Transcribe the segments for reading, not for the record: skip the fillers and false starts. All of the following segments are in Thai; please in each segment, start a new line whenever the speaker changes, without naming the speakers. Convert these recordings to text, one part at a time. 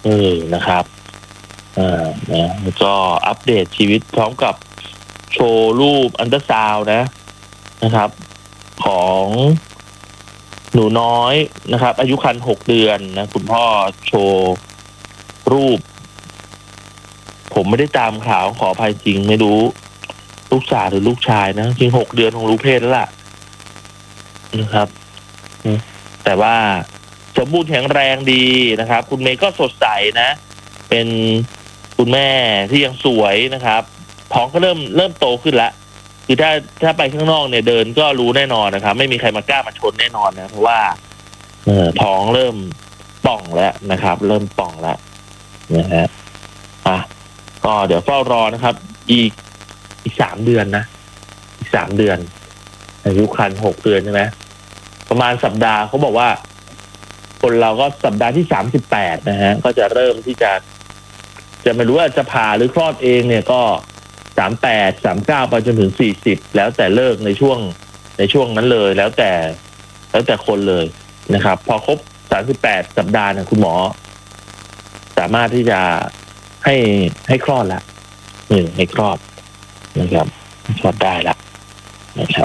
นะครับนะแล้วก็อัปเดตชีวิตพร้อมกับโชว์รูปอันเตอร์ซาวด์นะครับ ของหนูน้อยนะครับ อายุครรภ์6 เดือนนะคุณพ่อโชว์รูป ผมไม่ได้ตามข่าวขออภัยจริงไม่รู้ลูกสาวหรือลูกชายนะจริง6 เดือนคงรู้เพศแล้วล่ะนะครับแต่ว่าสมบูรณ์แข็งแรงดีนะครับ คุณเมย์ก็สดใสนะ เป็นคุณแม่ที่ยังสวยนะครับท้องก็เริ่มโตขึ้นแล้วคือถ้าไปข้างนอกเนี่ยเดินก็รู้แน่นอนนะครับ ไม่มีใครมากล้ามาชนแน่นอนนะเพราะว่าท้องเริ่มป่องแล้วนะครับ เริ่มป่องแล้วนะฮะก็เดี๋ยวเฝ้ารอนะครับ อีก3 เดือนนะอีก3 เดือนอายุครรภ์6 เดือนใช่ไหมประมาณสัปดาห์เขาบอกว่าคนเราก็สัปดาห์ที่38นะฮะก็จะเริ่มที่จะไม่รู้ว่าจะผ่าหรือคลอดเองเนี่ยก็38 39ไปจนถึง40แล้วแต่เลิกในช่วงนั้นเลยแล้วแต่คนเลยนะครับพอครบ38 สัปดาห์เนี่ยคุณหมอสามารถที่จะให้คลอดละให้คลอดนะครับคลอดได้ละนะครับ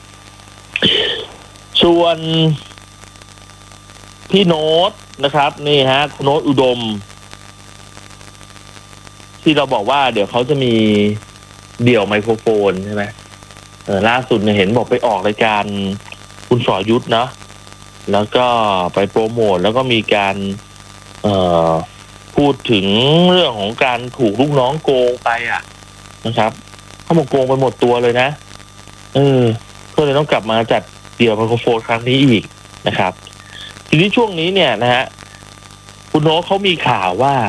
ส่วนพี่โน้ตนะครับนี่ฮะคุณโน้ตอุดมที่เราบอกว่าเดี๋ยวเขาจะมีเดี่ยวไมโครโฟนใช่ไหมล่าสุดเนี่ยเห็นบอกไปออกรายการคุณสรยุทธนะแล้วก็ไปโปรโมทแล้วก็มีการพูดถึงเรื่องของการถูกลูกน้องโกงไปนะครับเขาบอกโกงไปหมดตัวเลยนะก็เลยต้องกลับมาจัดเดี่ยวไมโครโฟนครั้งนี้อีกนะครับทีนี้ช่วงนี้เนี่ยนะฮะคุณโน้ตเขามีข่าวว่า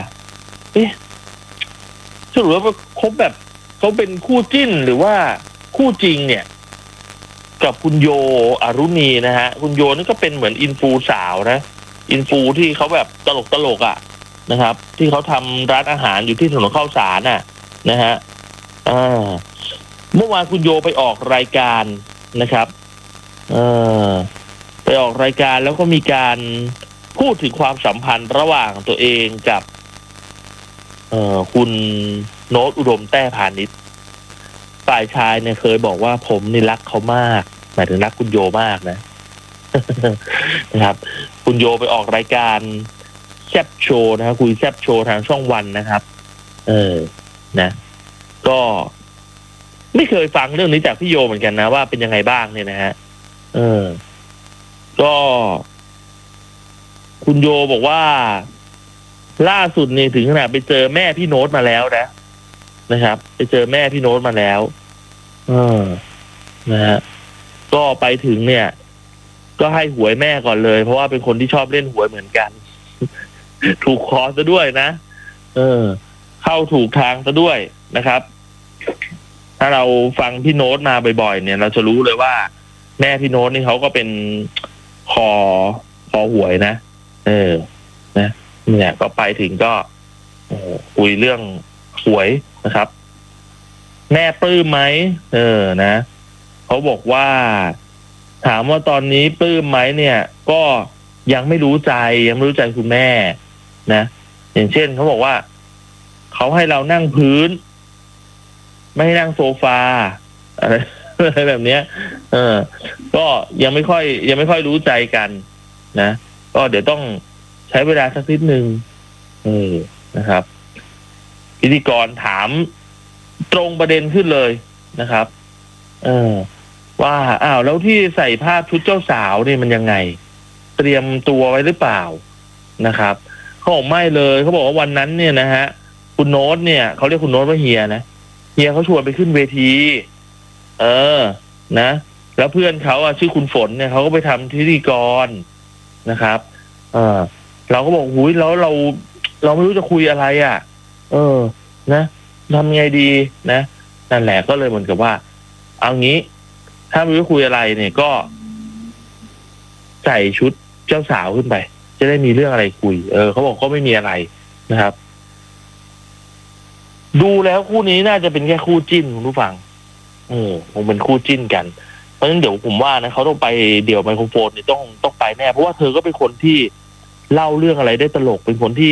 สรุปว่าคบแบบเขาเป็นคู่จิ้นหรือว่าคู่จริงเนี่ยกับคุณโยอรุณีนะฮะคุณโยนี่ก็เป็นเหมือนอินฟูสาวนะอินฟูที่เขาแบบตลกนะครับที่เขาทำร้านอาหารอยู่ที่ถนนข้าวสารนะฮะเมื่อวานคุณโยไปออกรายการนะครับไปออกรายการแล้วก็มีการพูดถึงความสัมพันธ์ระหว่างตัวเองกับคุณโน้ตอุดมแต้พาณิชย์ฝ่ายชายเนี่ยเคยบอกว่าผมนี่รักเขามากหมายถึงรักคุณโยมากนะครับคุณโยไปออกรายการแซบโชว์นะครับคุยแซบโชว์ทางช่องวันนะครับนะก็ไม่เคยฟังเรื่องนี้จากพี่โยเหมือนกันนะว่าเป็นยังไงบ้างเนี่ยนะฮะก็คุณโยบอกว่าล่าสุดนี่ถึงขนาดไปเจอแม่พี่โน้ตมาแล้วนะครับไปเจอแม่พี่โน้ตมาแล้วนะฮะก็ไปถึงเนี่ยก็ให้หวยแม่ก่อนเลยเพราะว่าเป็นคนที่ชอบเล่นหวยเหมือนกันถูกคอซะด้วยนะเข้าถูกทางซะด้วยนะครับ ถ้าเราฟังพี่โน้ตมาบ่อยๆเนี่ยเราจะรู้เลยว่าแม่พี่โน้ตนี่เขาก็เป็นคอหวยนะนะเนี่ยก็ไปถึงก็คุยเรื่องหวยนะครับแม่ปลื้มไหมนะเขาบอกว่าถามว่าตอนนี้ปลื้มไหมเนี่ยก็ยังไม่รู้ใจคุณแม่นะอย่างเช่นเขาบอกว่าเขาให้เรานั่งพื้นไม่ให้นั่งโซฟาอะไรแบบนี้ก็ยังไม่ค่อยรู้ใจกันนะก็เดี๋ยวต้องใช้เวลาสักนิดนึงนะครับพิธีกรถามตรงประเด็นขึ้นเลยนะครับว่าแล้วที่ใส่ภาพชุดเจ้าสาวเนี่ยมันยังไงเตรียมตัวไว้หรือเปล่านะครับเขาบอกไม่เลยเขาบอกว่าวันนั้นเนี่ยนะฮะคุณโน้ตเนี่ยเขาเรียกคุณโน้ตว่าเฮียนะเฮียเขาชวนไปขึ้นเวทีนะแล้วเพื่อนเขาชื่อคุณฝนเนี่ยเขาก็ไปทำพิธีกรนะครับเราก็บอกหูยแล้วเราไม่รู้จะคุยอะไรนะทำไงดีนะนั่นแหละก็เลยเหมือนกับว่าเอางี้ถ้าไม่รู้คุยอะไรเนี่ยก็ใส่ชุดเจ้าสาวขึ้นไปจะได้มีเรื่องอะไรคุยเขาบอกก็ไม่มีอะไรนะครับดูแล้วคู่นี้น่าจะเป็นแค่คู่จิ้นคุณผู้ฟังคงเป็นคู่จิ้นกันเพราะฉะนั้นเดี๋ยวผมว่านะเขาต้องไปเดี่ยวไมโครโฟนเนี่ยต้องไปแน่เพราะว่าเธอก็เป็นคนที่เล่าเรื่องอะไรได้ตลกเป็นคนที่